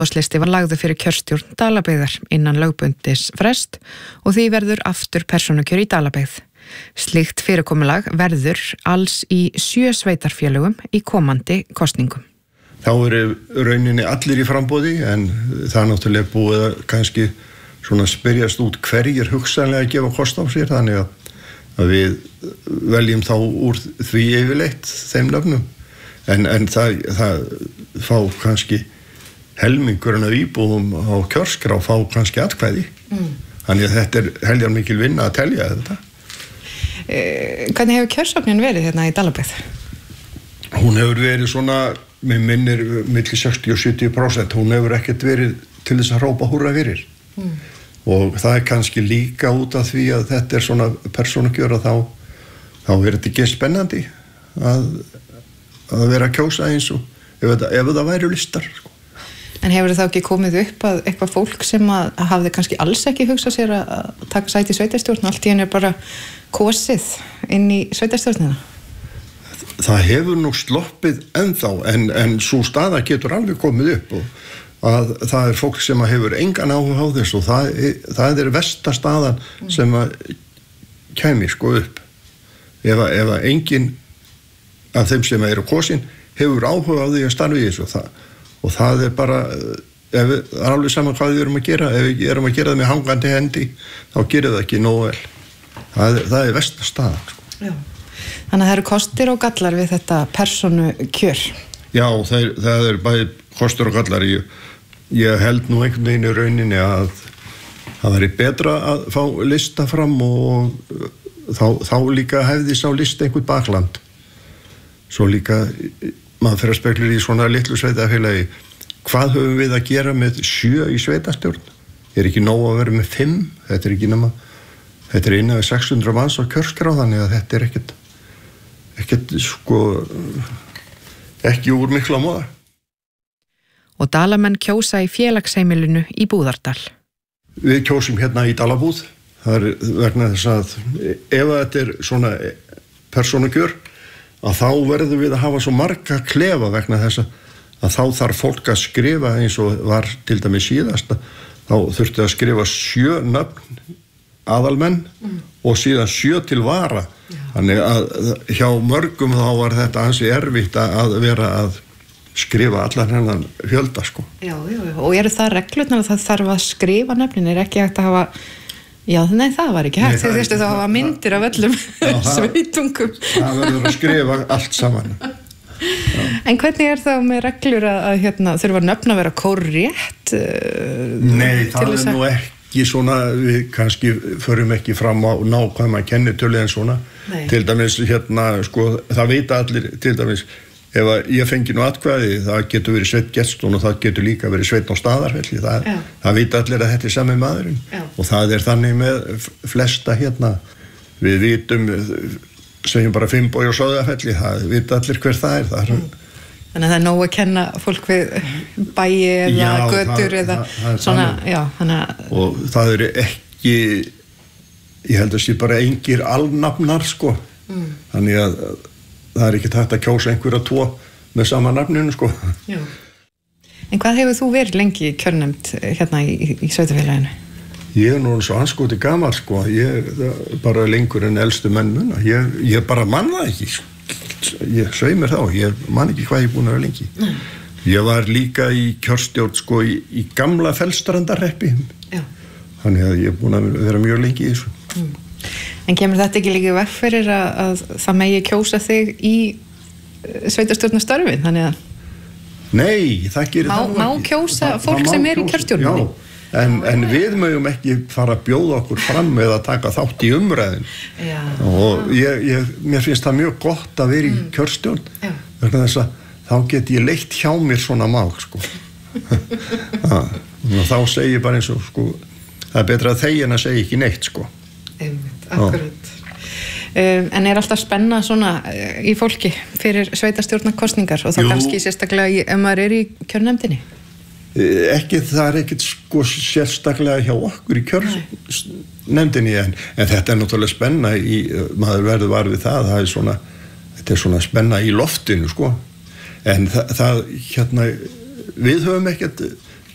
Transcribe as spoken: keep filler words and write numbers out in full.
Útboðslisti var lagður fyrir kjörstjórn Dalabyggðar innan lögbundis frest og því verður aftur persónukjör í Dalabyggð. Slíkt fyrirkomulag verður alls í sjö sveitarfélögum í komandi kosningum. Þá eru rauninni allir í framboði en það er náttúrulega búið að kannski svona spyrjast út hverjir hugsanlega að gefa kost á sér þannig að, að við veljum þá úr því yfirleitt þeim nöfnum en, en það, það fá kannski helmingurinn af íbúðum á kjörskrá fá kannski atkvæði. Mm. Þannig að þetta er heljar mikil vinna að telja þetta. Eh, hvernig hefur kjörsóknin verið hérna í Dalabyggð? Hún hefur verið svona, með minnir milli sextíu og sjötíu prósent. Hún hefur ekkert verið til þess að hrópa húrra fyrir. Mm. Og það er kannski líka út af því að þetta er svona persónukjör og þá, þá er þetta ekki spennandi að, að vera að kjósa eins og ef þetta, ef þetta væri listar, sko. En hefur það ekki komið upp að eitthvað fólk sem að hafði kannski alls ekki hugsað sér að taka sæti í sveitarstjórn allt í henni er bara kosið inn í sveitarstjórnina? Það hefur nú sloppið ennþá en, en svo staða getur alveg komið upp og að það er fólk sem hefur engan áhuga á þess og það, það er versta staðan mm. sem að kæmi sko upp. Ef að, ef að enginn af þeim sem eru kosin hefur áhuga á því að starfi í þessu og það og það er bara, ef við, það er alveg saman hvað við erum að gera, ef við erum að gera það með hangandi hendi, þá gerir það ekki nógu vel. Það, það er versta staðan. Sko. Já. Þannig að það eru kostir og gallar við þetta persónukjör. Já, það er, það er bæði kostir og gallar. Ég, ég held nú einhvern veginn í rauninni að það væri betra að fá lista fram og þá, þá líka hefði sá lista einhvern bakland. Svo líka maður fyrir að spekla í svona litlu sveitafélagi. Hvað höfum við að gera með sjö í sveitarstjórn? Er ekki nóg að vera með fimm? Þetta er ekki nema, þetta er innan við sex hundruð manns á kjörskrá, þannig að þetta er ekkert, ekkert sko, ekki úr mikla móða. Og Dalamenn kjósa í félagsheimilinu í Búðardal. Við kjósum hérna í Dalabúð. Það er vegna þess að ef þetta er svona persónukjör, að þá verðum við að hafa svo marga klefa vegna þess að þá þarf fólk að skrifa eins og var til dæmis síðasta þá þurfti að skrifa sjö nöfn aðalmenn mm. og síðan sjö til vara. Já. Þannig að hjá mörgum þá var þetta ansi erfitt að vera að skrifa allar hennan fjölda sko. Já, já, já. Og eru það reglurnar að það þarf að skrifa nöfnin er ekki hægt að hafa Já, nei, það var ekki hægt. Þið þurftu þá að hafa myndir af öllum já, sveitungum. Það verður að skrifa allt saman. Já. En hvernig er það með reglur að, að hérna, þurfa nöfn að vera kórrétt? Uh, nei, það er nú ekki svona, við kannski förum ekki fram á nákvæma kennitölu en svona. Nei. Til dæmis, hérna, sko, það vita allir, til dæmis, ef ég fengi nú atkvæði, það getur verið Sveinn Gestsson og það getur líka verið Sveinn á Staðarfelli, það, það vita allir að þetta er sami maðurinn. Já. Og það er þannig með flesta hérna, við vitum, segjum bara Finnbogi á Sauðafelli, það vita allir hver það er. Það er mm. Þannig að það er nóg að kenna fólk við bæi eða já, götur eða það, það svona, já, þannig að... Og það eru ekki, ég held að sé bara engir alnafnar, sko, mm. þannig að það er ekki hægt að kjósa einhverja tvo með sama nafninu, sko. Já. En hvað hefur þú verið lengi kjörnefnd hérna í, í, í sveitarfélaginu? Ég er nú svo anskoti gamall, sko. Ég er bara lengur en elstu menn muna. Ég, ég bara man það ekki. Ég svei mér þá. Ég man ekki hvað ég er búin að vera lengi. Mm. Ég var líka í kjörstjórn, sko, í, í gamla Fellstrandarhreppi. Já. Þannig að ég er búin að vera mjög lengi í þessu. Mm. En kemur þetta ekki líka veg fyrir að, að það megi kjósa þig í sveitarstjórnarstörfin, þannig að... Nei, það gerir það ekki. Má kjósa Þa, fólk sem er í kjörstjórninni? Já, en, en við mögum ekki fara að bjóða okkur fram eða taka þátt í umræðin. Já. Og ég, ég, mér finnst það mjög gott að vera í mm. kjörstjórn. Já. Vegna þess að þá get ég leitt hjá mér svona mál, sko. Þá segi ég bara eins og, sko, það er betra að þegja en að segja ekki neitt, sko. Einmitt, akkurat. Um, en er alltaf spenna svona uh, í fólki fyrir sveitarstjórnarkosningar og þá Jú. kannski sérstaklega í, ef maður er í kjörnefndinni? Ekki, það er ekkert sko sérstaklega hjá okkur í kjörnefndinni en, en þetta er náttúrulega spenna í, maður verður var við það, það er svona, þetta er svona spenna í loftinu sko, en það, það hérna, við höfum ekkert